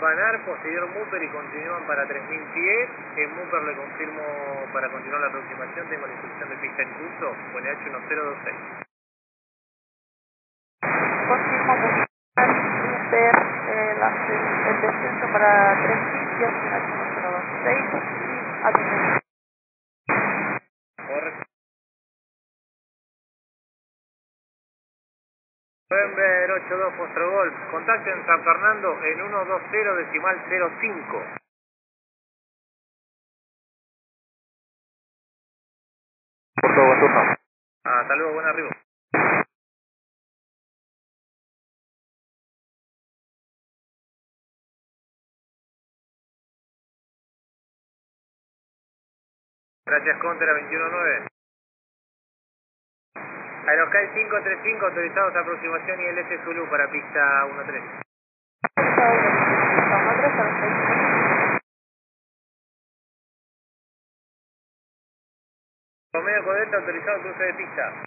Campanar, posterior Mupper y continúan para 3000 pies. En Mupper le confirmo para continuar la aproximación, tengo la instrucción de pista en curso con H1026. Confirmo Mupper, el descenso para 3000 pies con H1026 y atención. Correcto. November 82 Foster Golf, contacto en San Fernando en 120.05. Por todo, buen turno. Hasta luego, buen arribo. Gracias, Contera 219. Aerosky 535, autorizados a aproximación y ILS Zulu para pista 13. Romeo Codeta, autorizado cruce de pista.